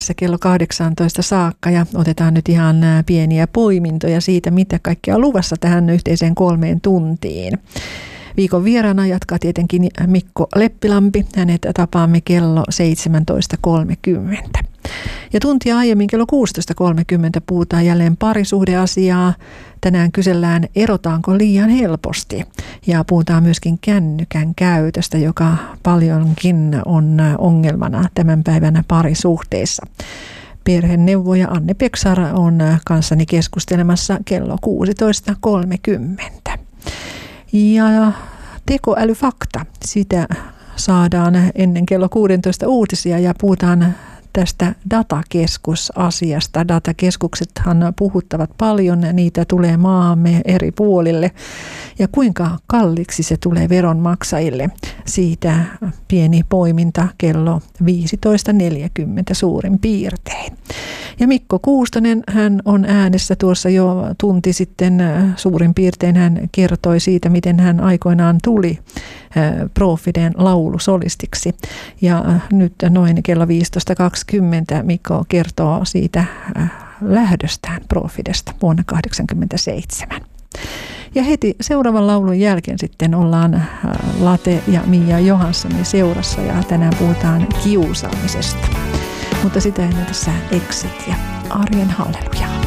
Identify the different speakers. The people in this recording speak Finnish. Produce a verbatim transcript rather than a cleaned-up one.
Speaker 1: kello kahdeksantoista saakka ja otetaan nyt ihan pieniä poimintoja siitä, mitä kaikkea on luvassa tähän yhteiseen kolmeen tuntiin. Viikon vieraana jatkaa tietenkin Mikko Leppilampi. Hänet tapaamme kello seitsemäntoista kolmekymmentä. Ja tuntia aiemmin kello kuusitoista kolmekymmentä puhutaan jälleen parisuhdeasiaa. Tänään kysellään, erotaanko liian helposti. Ja puhutaan myöskin kännykän käytöstä, joka paljonkin on ongelmana tämän päivänä parisuhteissa. Perheneuvoja Anne Peksar on kanssani keskustelemassa kello kuusitoista kolmekymmentä. Ja tekoälyfakta, sitä saadaan ennen kello kuusitoista uutisia ja puhutaan tästä datakeskusasiasta. Datakeskuksethan puhuttavat paljon, niitä tulee maahamme eri puolille. Ja kuinka kalliiksi se tulee veronmaksajille? Siitä pieni poiminta kello viisitoista neljäkymmentä suurin piirtein. Ja Mikko Kuustonen, hän on äänessä tuossa jo tunti sitten suurin piirtein. Hän kertoi siitä, miten hän aikoinaan tuli Profiden laulusolistiksi. Ja nyt noin kello viisitoista kaksikymmentä Mikko kertoo siitä lähdöstään Profidesta vuonna tuhatyhdeksänsataakahdeksankymmentäseitsemän. Ja heti seuraavan laulun jälkeen sitten ollaan Late ja Mia Johanssonin seurassa ja tänään puhutaan kiusaamisesta. Mutta sitä ennen tässä Exit ja Arjen hallelujaa.